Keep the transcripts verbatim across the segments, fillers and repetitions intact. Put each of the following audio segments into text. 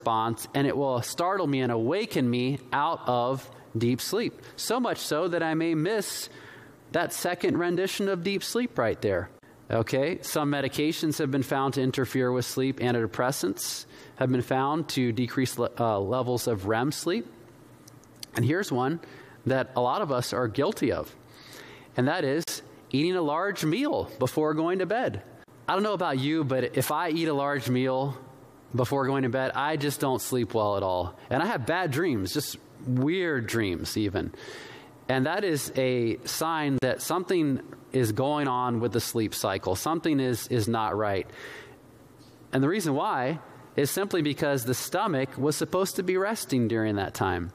response, and it will startle me and awaken me out of deep sleep. So much so that I may miss that second rendition of deep sleep right there. Okay, some medications have been found to interfere with sleep. Antidepressants have been found to decrease uh, levels of R E M sleep. And here's one that a lot of us are guilty of, and that is eating a large meal before going to bed. I don't know about you, but if I eat a large meal before going to bed, I just don't sleep well at all. And I have bad dreams, just weird dreams even. And that is a sign that something is going on with the sleep cycle. Something is, is not right. And the reason why is simply because the stomach was supposed to be resting during that time.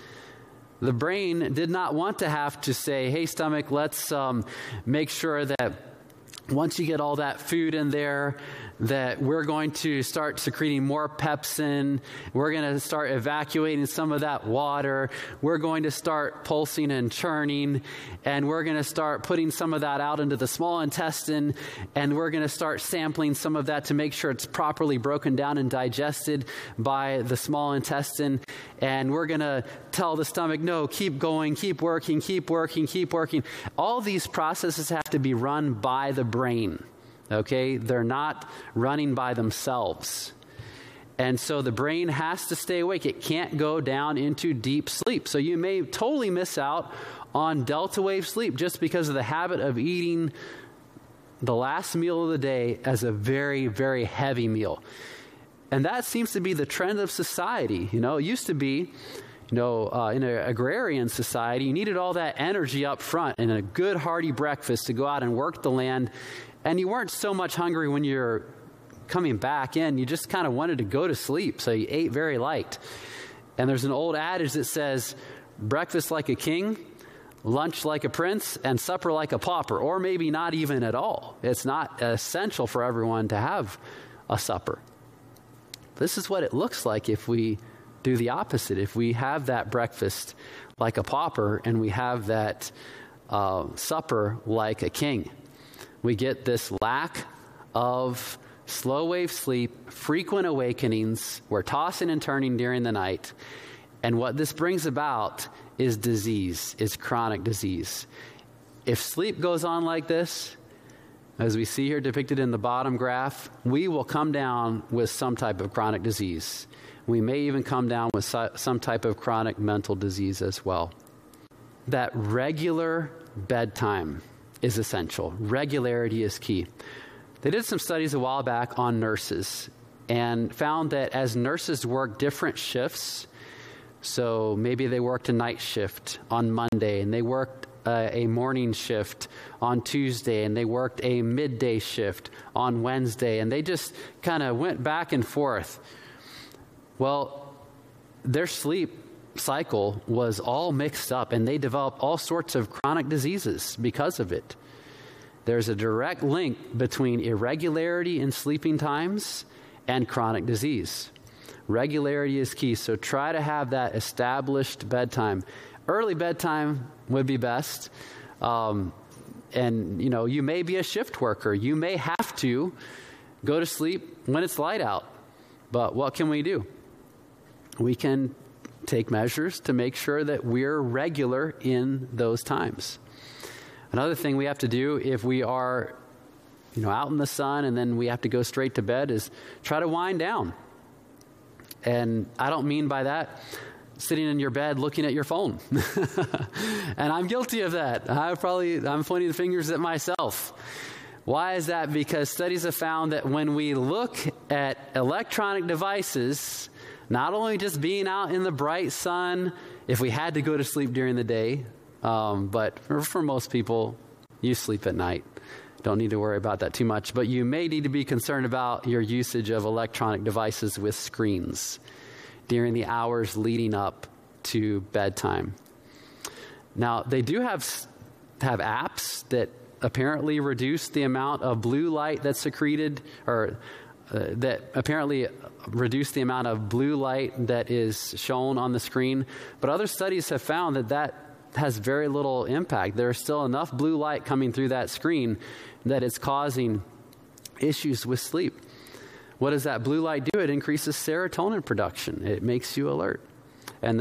The brain did not want to have to say, hey, stomach, let's um, make sure that once you get all that food in there, that we're going to start secreting more pepsin. We're going to start evacuating some of that water. We're going to start pulsing and churning. And we're going to start putting some of that out into the small intestine. And we're going to start sampling some of that to make sure it's properly broken down and digested by the small intestine. And we're going to tell the stomach, no, keep going, keep working, keep working, keep working. All these processes have to be run by the brain. Okay, they're not running by themselves. And so the brain has to stay awake. It can't go down into deep sleep. So you may totally miss out on delta wave sleep just because of the habit of eating the last meal of the day as a very, very heavy meal. And that seems to be the trend of society. You know, it used to be, you know, uh, in an agrarian society, you needed all that energy up front and a good hearty breakfast to go out and work the land. And you weren't so much hungry when you're coming back in. You just kind of wanted to go to sleep, so you ate very light. And there's an old adage that says, breakfast like a king, lunch like a prince, and supper like a pauper, or maybe not even at all. It's not essential for everyone to have a supper. This is what it looks like if we do the opposite. If we have that breakfast like a pauper and we have that uh, supper like a king. We get this lack of slow wave sleep, frequent awakenings. We're tossing and turning during the night. And what this brings about is disease, is chronic disease. If sleep goes on like this, as we see here depicted in the bottom graph, we will come down with some type of chronic disease. We may even come down with some type of chronic mental disease as well. That regular bedtime is essential. Regularity is key. They did some studies a while back on nurses and found that as nurses work different shifts, so maybe they worked a night shift on Monday and they worked uh, a morning shift on Tuesday and they worked a midday shift on Wednesday and they just kind of went back and forth. Well, their sleep cycle was all mixed up and they developed all sorts of chronic diseases because of it. There's a direct link between irregularity in sleeping times and chronic disease. Regularity is key, so try to have that established bedtime. Early bedtime would be best. Um, and, you know, you may be a shift worker. You may have to go to sleep when it's light out. But what can we do? We can take measures to make sure that we're regular in those times. Another thing we have to do if we are, you know, out in the sun and then we have to go straight to bed is try to wind down. And I don't mean by that sitting in your bed looking at your phone. And I'm guilty of that. I probably, I'm pointing the fingers at myself. Why is that? Because studies have found that when we look at electronic devices, not only just being out in the bright sun, if we had to go to sleep during the day, um, but for, for most people, you sleep at night. Don't need to worry about that too much. But you may need to be concerned about your usage of electronic devices with screens during the hours leading up to bedtime. Now, they do have, have apps that apparently reduce the amount of blue light that's secreted, or uh, that apparently reduce the amount of blue light that is shown on the screen. But other studies have found that that has very little impact. There's still enough blue light coming through that screen that it's causing issues with sleep. What does that blue light do? It increases serotonin production. It makes you alert.